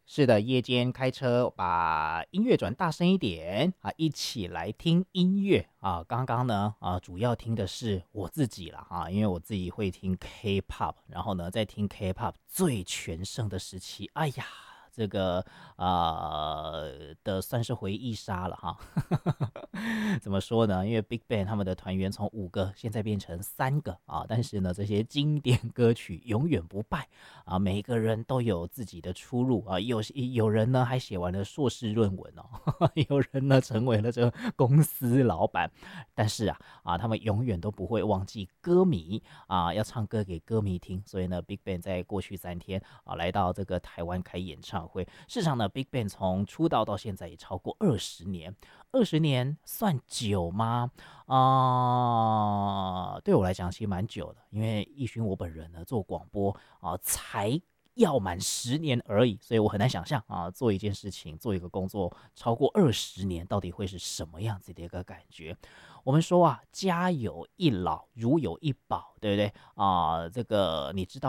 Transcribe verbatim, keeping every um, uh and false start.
是的，夜间开车把音乐转大声一点啊，一起来听音乐啊。刚刚呢啊，主要听的是我自己了哈、啊，因为我自己会听 K-pop，然后呢，在听 K-pop 最全盛的时期，哎呀，这个呃的算是回忆杀了哈。怎么说呢？因为 Big Bang 他们的团员从五个现在变成三个啊，但是呢，这些经典歌曲永远不败啊，每个人都有自己的出路啊，有有人呢还写完了硕士论文哦，有人呢成为了这个公司老板，但是啊啊，他们永远都不会忘记歌迷啊，要唱歌给歌迷听，所以呢，Big Bang 在过去三天啊来到这个台湾开演唱会，事实上呢，Big Bang 从出道到现在也超过二十年。二十年算久吗？啊、对我来讲其实蛮久的，因为奕勋我本人呢做广播啊、才要满十年而已，所以我很难想象啊，做一件事情，做一个工作超过二十年，到底会是什么样子的一个感觉？我们说啊，家有一老，如有一宝，对不对啊、这个你知道。